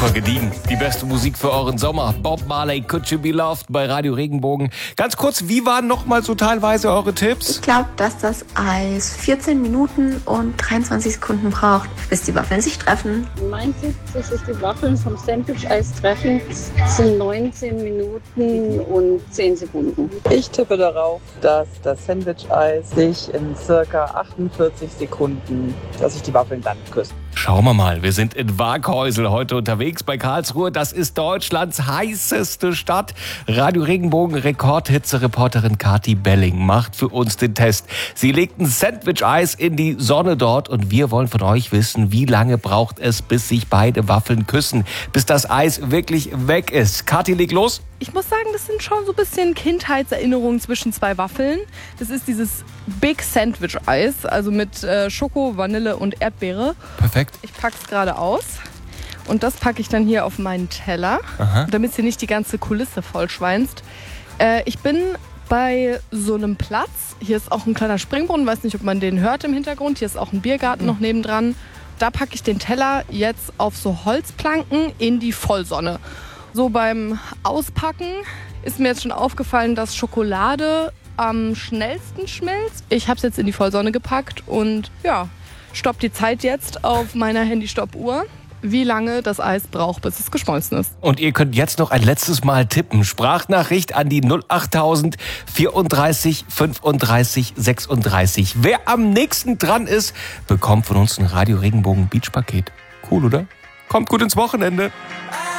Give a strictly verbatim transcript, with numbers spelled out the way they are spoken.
Super gediegen. Die beste Musik für euren Sommer. Bob Marley, Could You Be Loved bei Radio Regenbogen. Ganz kurz, wie waren noch mal so teilweise eure Tipps? Ich glaube, dass das Eis vierzehn Minuten und dreiundzwanzig Sekunden braucht, bis die Waffeln sich treffen. Mein Tipp, dass sich die Waffeln vom Sandwich-Eis treffen, sind neunzehn Minuten und zehn Sekunden. Ich tippe darauf, dass das Sandwich-Eis sich in circa achtundvierzig Sekunden, dass sich die Waffeln dann küssen. Schauen wir mal, wir sind in Waaghäusel heute unterwegs bei Karlsruhe. Das ist Deutschlands heißeste Stadt. Radio Regenbogen Rekordhitze-Reporterin Kathi Belling macht für uns den Test. Sie legt ein Sandwich-Eis in die Sonne dort und wir wollen von euch wissen, wie lange braucht es, bis sich beide Waffeln küssen, bis das Eis wirklich weg ist. Kathi, leg los. Ich muss sagen, das sind schon so ein bisschen Kindheitserinnerungen zwischen zwei Waffeln. Das ist dieses Big Sandwich Eis, also mit äh, Schoko, Vanille und Erdbeere. Perfekt. Ich pack's gerade aus und das packe ich dann hier auf meinen Teller, damit sie nicht die ganze Kulisse vollschweinst. Äh, ich bin bei so einem Platz. Hier ist auch ein kleiner Springbrunnen, weiß nicht, ob man den hört im Hintergrund. Hier ist auch ein Biergarten noch nebendran. Da packe ich den Teller jetzt auf so Holzplanken in die Vollsonne. So beim Auspacken ist mir jetzt schon aufgefallen, dass Schokolade am schnellsten schmilzt. Ich habe es jetzt in die Vollsonne gepackt und ja, stopp die Zeit jetzt auf meiner Handy-Stoppuhr, wie lange das Eis braucht, bis es geschmolzen ist. Und ihr könnt jetzt noch ein letztes Mal tippen. Sprachnachricht an die null achttausend vierunddreißig fünfunddreißig sechsunddreißig. Wer am nächsten dran ist, bekommt von uns ein Radio Regenbogen Beach Paket. Cool, oder? Kommt gut ins Wochenende.